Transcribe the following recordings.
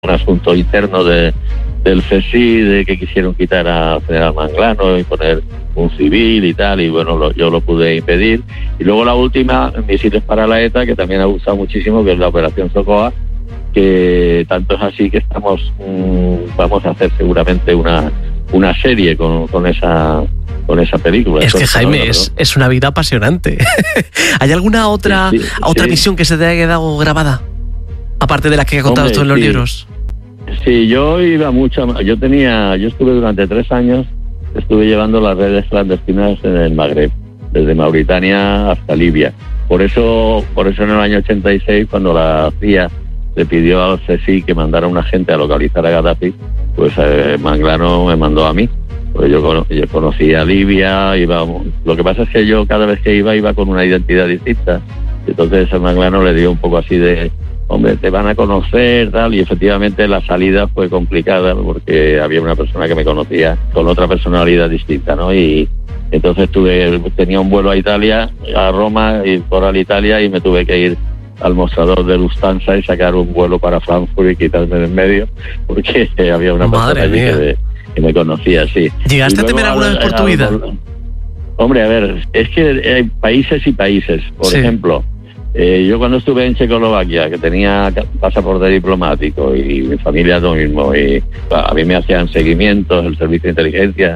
un asunto interno del CSI, de que quisieron quitar a General Manglano y poner un civil y tal, y bueno, yo lo pude impedir. Y luego la última, Misiles para la ETA, que también ha gustado muchísimo, que es la Operación Socoa, que tanto es así que vamos a hacer seguramente una serie con esa película. Es que, Jaime, es una vida apasionante. ¿Hay alguna otra misión que se te haya quedado grabada? Aparte de la que he contado tú en los libros. Sí, yo iba mucho. Yo estuve durante 3 años, estuve llevando las redes clandestinas en el Magreb, desde Mauritania hasta Libia. Por eso en el año 86, cuando la CIA le pidió al CSI que mandara un agente a localizar a Gaddafi, pues Manglano me mandó a mí. Pues yo conocía Libia, lo que pasa es que yo cada vez que iba con una identidad distinta. Entonces a Manglano le dio un poco así de, hombre, te van a conocer, tal, y efectivamente la salida fue complicada porque había una persona que me conocía con otra personalidad distinta, ¿no? Y entonces tenía un vuelo a Italia, a Roma, y por Alitalia, y me tuve que ir al mostrador de Lufthansa y sacar un vuelo para Frankfurt y quitarme de en medio, porque había una persona allí que me conocía, sí. ¿Llegaste a temer alguna vez por tu vida? Hombre, a ver, es que hay países y países. Por ejemplo, yo cuando estuve en Checoslovaquia, que tenía pasaporte diplomático, y mi familia lo mismo, y a mí me hacían seguimientos el servicio de inteligencia,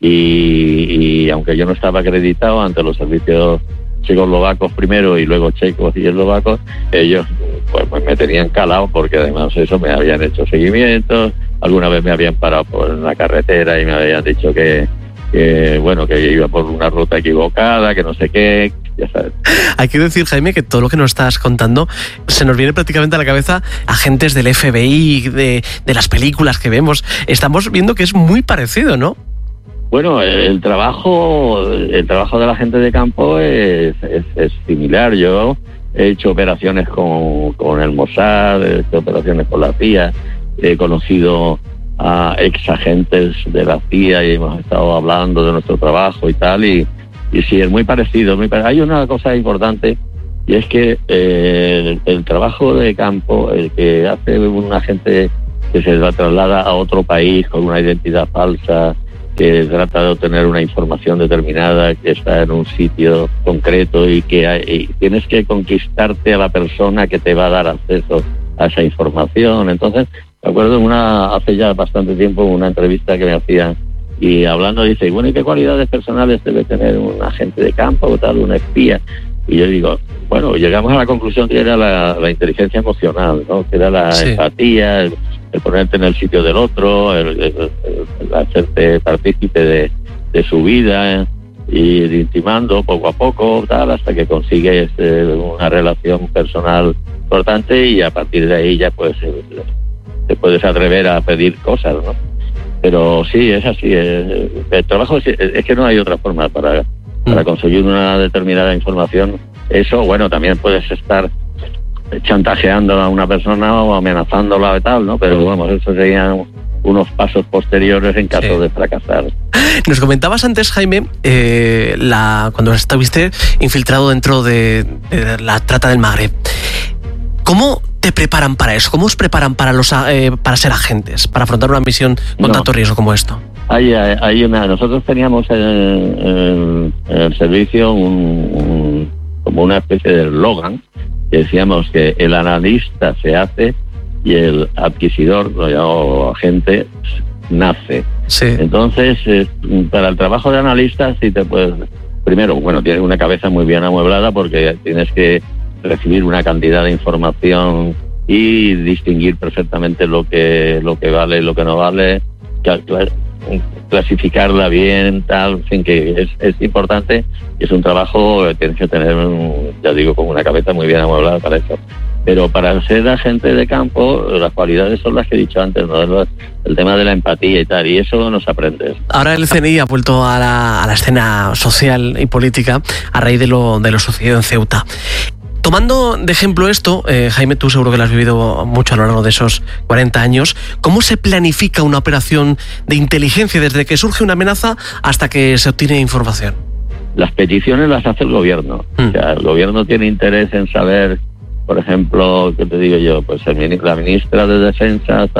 y aunque yo no estaba acreditado ante los servicios checoslovacos primero y luego checos y eslovacos, ellos pues me tenían calado, porque además eso me habían hecho seguimientos, alguna vez me habían parado por la carretera y me habían dicho que iba por una ruta equivocada, que no sé qué, ya sabes. Hay que decir, Jaime, que todo lo que nos estás contando se nos viene prácticamente a la cabeza agentes del FBI, de las películas que vemos. Estamos viendo que es muy parecido, ¿no? Bueno, el trabajo de la gente de campo es similar. Yo he hecho operaciones con el Mossad, he hecho operaciones con la CIA, he conocido a ex agentes de la CIA y hemos estado hablando de nuestro trabajo y tal, y sí, es muy parecido. Hay una cosa importante, y es que el trabajo de campo, el que hace un agente que se traslada a otro país con una identidad falsa, que trata de obtener una información determinada, que está en un sitio concreto, y tienes que conquistarte a la persona que te va a dar acceso a esa información. Entonces, me acuerdo hace ya bastante tiempo, una entrevista que me hacían, y hablando dice, bueno, ¿y qué cualidades personales debe tener un agente de campo o tal, un espía? Y yo digo, bueno, llegamos a la conclusión que era la inteligencia emocional, ¿no? Que era la empatía, el ponerte en el sitio del otro, el hacerte partícipe de su vida, y ir intimando poco a poco, tal, hasta que consigues una relación personal importante, y a partir de ahí ya pues te puedes atrever a pedir cosas, ¿no? Pero sí, es así. El trabajo es que no hay otra forma para conseguir una determinada información. Eso, bueno, también puedes estar chantajeando a una persona o amenazándola y tal, ¿no? Pero vamos, eso serían unos pasos posteriores en caso de fracasar. Nos comentabas antes, Jaime, cuando estuviste infiltrado dentro de la trata del Magreb. ¿Cómo te preparan para eso? ¿Cómo os preparan para ser agentes, para afrontar una misión con tanto riesgo como esto? Nosotros teníamos en el servicio como una especie de eslogan, que decíamos que el analista se hace y el adquisidor, o agente, nace. Sí. Entonces, para el trabajo de analista, sí te puedes... Primero, bueno, tienes una cabeza muy bien amueblada, porque tienes que recibir una cantidad de información y distinguir perfectamente lo que vale y lo que no vale, clasificarla bien, tal, en fin, que es importante, y es un trabajo que tienes que tener, ya digo, con una cabeza muy bien amueblada para eso. Pero para ser agente de campo, las cualidades son las que he dicho antes, ¿no? El tema de la empatía y tal, y eso no se aprende. Ahora el CNI ha vuelto a la escena social y política a raíz de lo sucedido en Ceuta. Tomando de ejemplo esto, Jaime, tú seguro que lo has vivido mucho a lo largo de esos 40 años, ¿cómo se planifica una operación de inteligencia desde que surge una amenaza hasta que se obtiene información? Las peticiones las hace el gobierno. O sea, el gobierno tiene interés en saber por ejemplo, ¿qué te digo yo? Pues la ministra de Defensa